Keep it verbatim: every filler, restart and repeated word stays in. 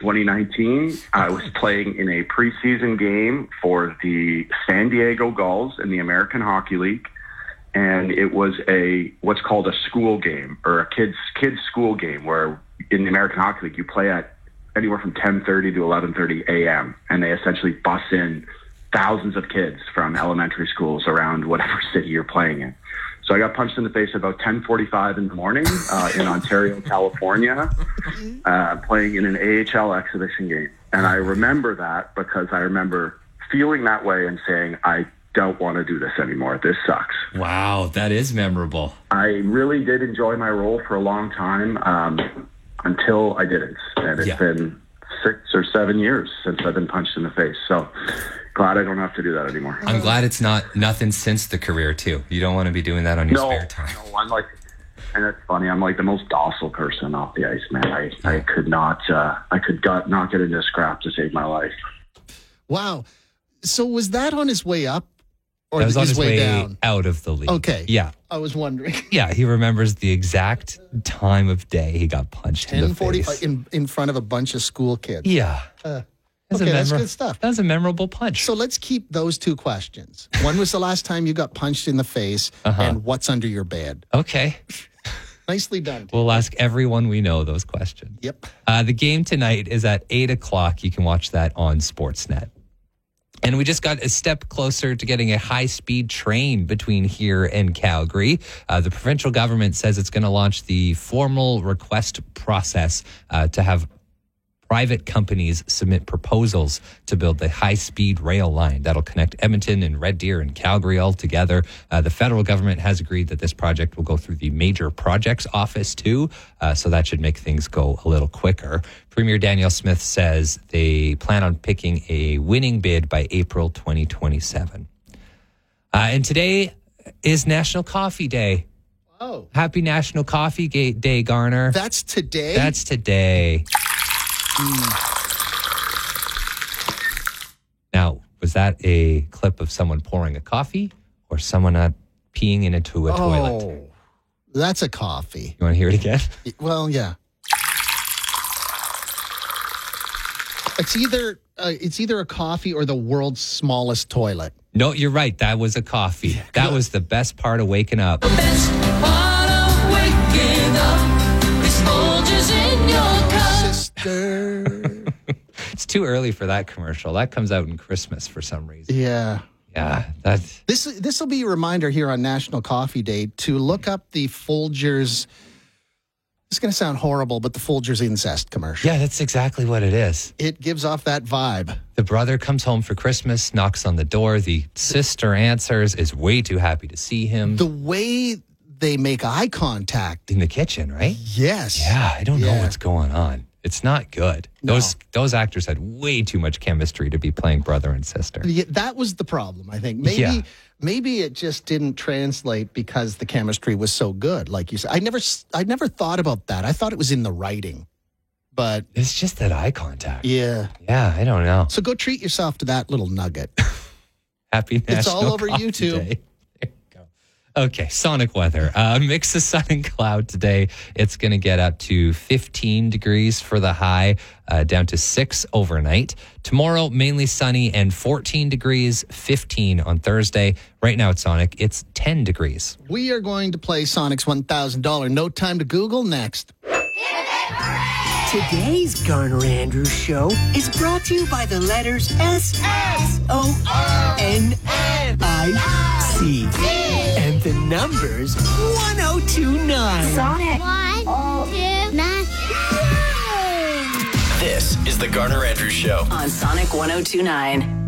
twenty nineteen, I was playing in a preseason game for the San Diego Gulls in the American Hockey League. And it was a what's called a school game, or a kids kids school game, where in the American Hockey League you play at anywhere from ten thirty to eleven thirty a.m. and they essentially bus in thousands of kids from elementary schools around whatever city you're playing in. So I got punched in the face at about ten forty-five in the morning uh, in Ontario, California, uh, playing in an A H L exhibition game. And I remember that because I remember feeling that way and saying, I don't want to do this anymore. This sucks. Wow, that is memorable. I really did enjoy my role for a long time um, until I didn't. And it's yeah. been six or seven years since I've been punched in the face. So glad I don't have to do that anymore. I'm glad it's not nothing since the career, too. You don't want to be doing that on your no, spare time. No, I'm like, and it's funny, I'm like the most docile person off the ice, man. I, I could not, uh, I could got, not get into a scrap to save my life. Wow. So was that on his way up? Or that was on his, his way, way down? Out of the league. Okay. Yeah. I was wondering. Yeah, he remembers the exact time of day he got punched in the face. In, in front of a bunch of school kids. Yeah. Uh, that's okay, memor- that's good stuff. That was a memorable punch. So let's keep those two questions. When was the last time you got punched in the face, uh-huh. and what's under your bed? Okay. Nicely done. We'll ask everyone we know those questions. Yep. Uh, the game tonight is at eight o'clock. You can watch that on Sportsnet. And we just got a step closer to getting a high-speed train between here and Calgary. Uh, the provincial government says it's going to launch the formal request process uh, to have private companies submit proposals to build the high-speed rail line that'll connect Edmonton and Red Deer and Calgary all together. Uh, the federal government has agreed that this project will go through the Major Projects Office too, uh, so that should make things go a little quicker. Premier Danielle Smith says they plan on picking a winning bid by April twenty twenty-seven. Uh, and today is National Coffee Day. Oh. Happy National Coffee Day, Garner. That's today? That's today. Mm. Now, was that a clip of someone pouring a coffee or someone not peeing into a oh, toilet? That's a coffee. You want to hear it again? Well, yeah. It's either uh, it's either a coffee or the world's smallest toilet. No, you're right. That was a coffee. Yeah, that was the best part of waking up. The best part of waking up is Folgers in your cup. Sister. It's too early for that commercial. That comes out in Christmas for some reason. Yeah. Yeah. That's... This this will be a reminder here on National Coffee Day to look up the Folgers. It's going to sound horrible, but the Folgers incest commercial. Yeah, that's exactly what it is. It gives off that vibe. The brother comes home for Christmas, knocks on the door. The sister answers, is way too happy to see him. The way they make eye contact. In the kitchen, right? Yes. Yeah, I don't yeah. know what's going on. It's not good. No. Those those actors had way too much chemistry to be playing brother and sister. Yeah, that was the problem, I think. Maybe yeah. maybe it just didn't translate because the chemistry was so good, like you said. I never I never thought about that. I thought it was in the writing. But it's just that eye contact. Yeah. Yeah, I don't know. So go treat yourself to that little nugget. Happy National It's all over Coffee YouTube. Day. Okay, Sonic weather. Uh, mix of sun and cloud today. It's going to get up to fifteen degrees for the high, uh, down to six overnight. Tomorrow, mainly sunny and fourteen degrees, fifteen on Thursday. Right now at Sonic, it's ten degrees. We are going to play Sonic's one thousand dollars No Time to Google next. Today's Garner Andrews Show is brought to you by the letters S S O N I C and the numbers one oh two nine. Sonic. One, two, nine. This is the Garner Andrews Show on Sonic one oh two nine.